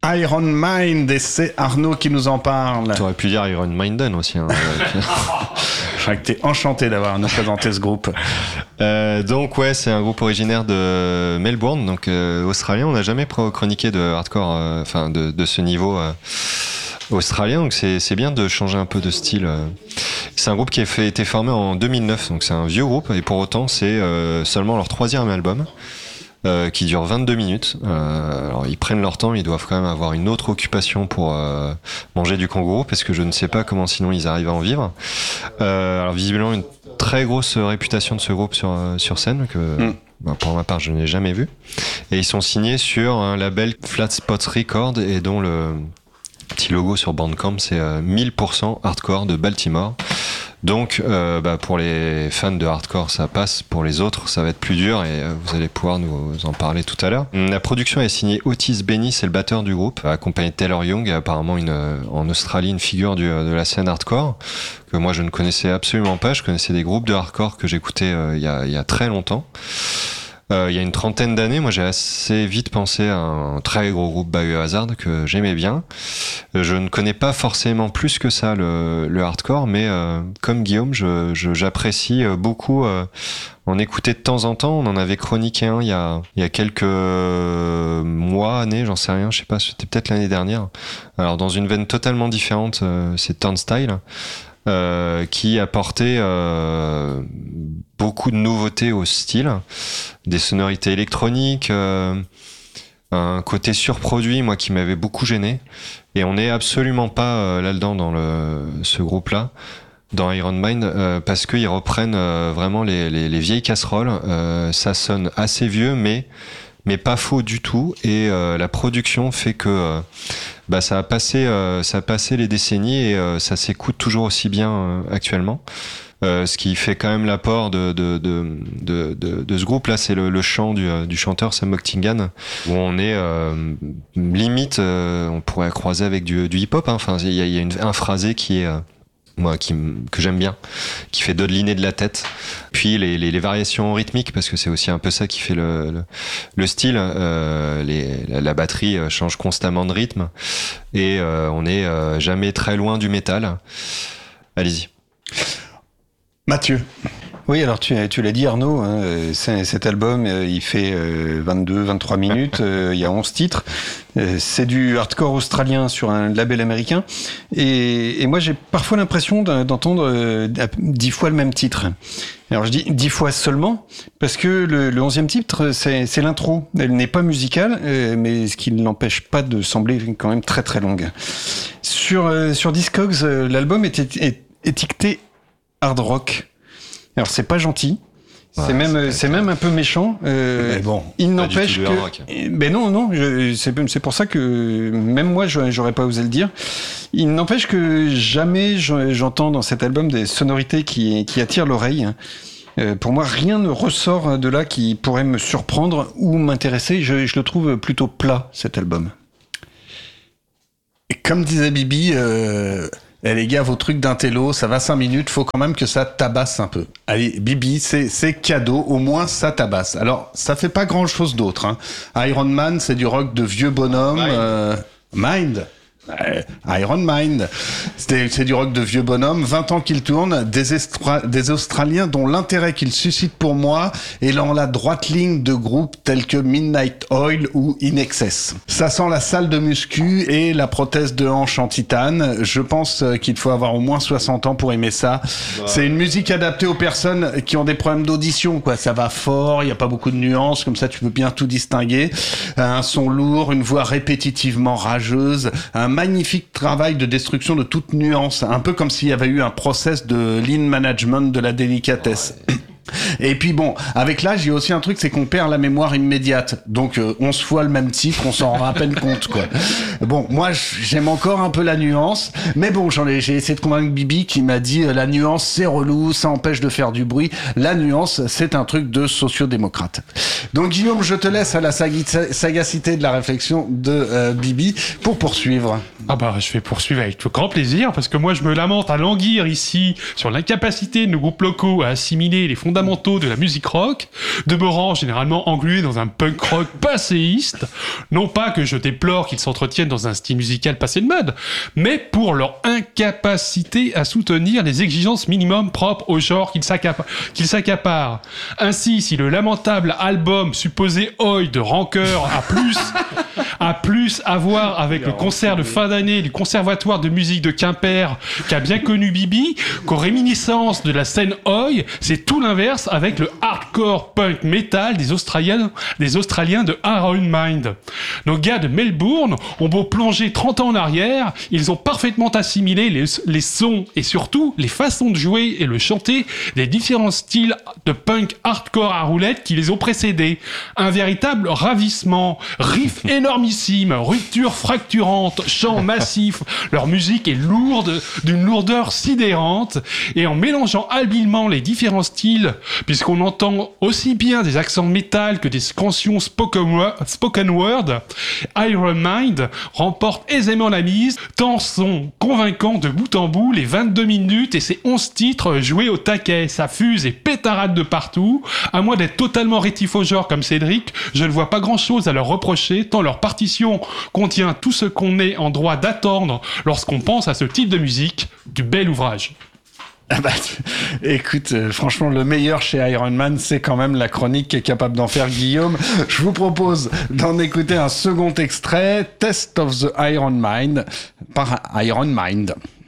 Iron Mind, et c'est Arnaud qui nous en parle. Tu aurais pu dire Iron Maiden aussi. Hein. Je crois que t'es enchanté d'avoir nous présenté ce groupe. Donc ouais, c'est un groupe originaire de Melbourne, donc australien. On n'a jamais chroniqué de hardcore, de ce niveau australien, donc c'est bien de changer un peu de style. C'est un groupe qui a été formé en 2009, donc c'est un vieux groupe, et pour autant c'est seulement leur 3e album. Qui dure 22 minutes. Alors ils prennent leur temps, ils doivent quand même avoir une autre occupation pour manger du kangourou, parce que je ne sais pas comment sinon ils arrivent à en vivre. Alors visiblement une très grosse réputation de ce groupe sur scène que pour ma part je n'ai jamais vu. Et ils sont signés sur un label Flat Spots Records, et dont le petit logo sur Bandcamp c'est 1000% hardcore de Baltimore. Donc pour les fans de hardcore ça passe, pour les autres ça va être plus dur, et vous allez pouvoir nous en parler tout à l'heure. La production est signée Otis Benny, c'est le batteur du groupe, accompagné de Taylor Young, apparemment en Australie une figure de la scène hardcore que moi je ne connaissais absolument pas. Je connaissais des groupes de hardcore que j'écoutais il y a très longtemps. Il y a une 30aine d'années, moi j'ai assez vite pensé à un très gros groupe Biohazard que j'aimais bien. Je ne connais pas forcément plus que ça le hardcore, mais comme Guillaume, j'apprécie beaucoup en écouter de temps en temps. On en avait chroniqué un il y a quelques mois, années, j'en sais rien, je sais pas, c'était peut-être l'année dernière. Alors dans une veine totalement différente, c'est Turnstile. Qui apportait beaucoup de nouveautés au style, des sonorités électroniques, un côté surproduit, moi, qui m'avait beaucoup gêné. Et on n'est absolument pas là-dedans dans ce groupe-là, dans Iron Mind, parce qu'ils reprennent vraiment les vieilles casseroles. Ça sonne assez vieux, mais pas faux du tout, et la production fait que ça a passé les décennies, et ça s'écoute toujours aussi bien actuellement. Ce qui fait quand même l'apport de ce groupe là, c'est le chant du chanteur Sam Octingan, où on est limite on pourrait croiser avec du hip-hop, hein. Enfin il y a un phrasé qui est que j'aime bien, qui fait dodeliner de la tête. Puis les variations rythmiques, parce que c'est aussi un peu ça qui fait le style. La batterie change constamment de rythme, et on n'est jamais très loin du métal. Allez-y. Mathieu. Oui, alors tu l'as dit Arnaud, hein, cet album il fait 22-23 minutes, il y a 11 titres, c'est du hardcore australien sur un label américain, et moi j'ai parfois l'impression d'entendre 10 fois le même titre. Alors je dis 10 fois seulement, parce que le 11e titre c'est l'intro, elle n'est pas musicale, mais ce qui ne l'empêche pas de sembler quand même très très longue. Sur Discogs, l'album est étiqueté hard rock. Alors c'est pas gentil, c'est même un peu méchant. Mais bon, il n'empêche que, non, c'est pour ça que même moi j'aurais pas osé le dire. Il n'empêche que jamais j'entends dans cet album des sonorités qui attirent l'oreille. Pour moi, rien ne ressort de là qui pourrait me surprendre ou m'intéresser. Je le trouve plutôt plat, cet album. Et comme disait Bibi, les gars, vos trucs d'intello, ça va 5 minutes, faut quand même que ça tabasse un peu. Allez, Bibi, c'est cadeau, au moins ça tabasse. Alors, ça fait pas grand chose d'autre, hein. Iron Man, c'est du rock de vieux bonhomme. Mind. Iron Mind, c'est du rock de vieux bonhomme, 20 ans qu'il tourne, des Australiens dont l'intérêt qu'il suscite pour moi est dans la droite ligne de groupes tels que Midnight Oil ou In Excess. Ça sent la salle de muscu et la prothèse de hanche en titane. Je pense qu'il faut avoir au moins 60 ans pour aimer ça. C'est une musique adaptée aux personnes qui ont des problèmes d'audition, quoi. Ça va fort, il y a pas beaucoup de nuances, comme ça tu peux bien tout distinguer. Un son lourd, une voix répétitivement rageuse, un magnifique travail de destruction de toute nuance, un peu comme s'il y avait eu un process de lean management de la délicatesse. Et puis bon, avec l'âge, il y a aussi un truc, c'est qu'on perd la mémoire immédiate. Donc 11 fois le même titre, on s'en rend à peine compte, quoi. Bon, moi j'aime encore un peu la nuance, mais bon, j'ai essayé de convaincre Bibi qui m'a dit la nuance c'est relou, ça empêche de faire du bruit. La nuance, c'est un truc de sociodémocrate. Donc Guillaume, je te laisse à la sagacité de la réflexion de Bibi pour poursuivre. Ah bah je vais poursuivre avec grand plaisir, parce que moi je me lamente à languir ici sur l'incapacité de nos groupes locaux à assimiler les fondamentaux fondamentaux de la musique rock, demeurant généralement englués dans un punk rock passéiste. Non pas que je déplore qu'ils s'entretiennent dans un style musical passé de mode, mais pour leur incapacité à soutenir les exigences minimum propres au genre qu'ils s'accaparent. Ainsi, si le lamentable album supposé Oi de Rancœur a plus à voir avec le concert de fin d'année du Conservatoire de musique de Quimper qu'a bien connu Bibi, qu'aux réminiscences de la scène Oi, c'est tout l'inverse avec le hardcore punk metal des Australiens de Iron Mind. Nos gars de Melbourne ont beau plonger 30 ans en arrière, ils ont parfaitement assimilé les sons et surtout les façons de jouer et le chanter des différents styles de punk hardcore à roulette qui les ont précédés. Un véritable ravissement, riff énormissime, rupture fracturante, chant massif. Leur musique est lourde, d'une lourdeur sidérante, et en mélangeant habilement les différents styles, puisqu'on entend aussi bien des accents métal que des cantions spoken word, Iron Mind remporte aisément la mise, tant sont convaincants de bout en bout les 22 minutes et ses 11 titres joués au taquet. Ça fuse et pétarade de partout. À moins d'être totalement rétif au genre comme Cédric, je ne vois pas grand chose à leur reprocher, tant leur partition contient tout ce qu'on est en droit d'attendre lorsqu'on pense à ce type de musique. Du bel ouvrage. Ah bah, écoute, franchement, le meilleur chez Iron Man, c'est quand même la chronique qu'est capable d'en faire Guillaume. Je vous propose d'en écouter un second extrait, Test of the Iron Mind, par Iron Mind.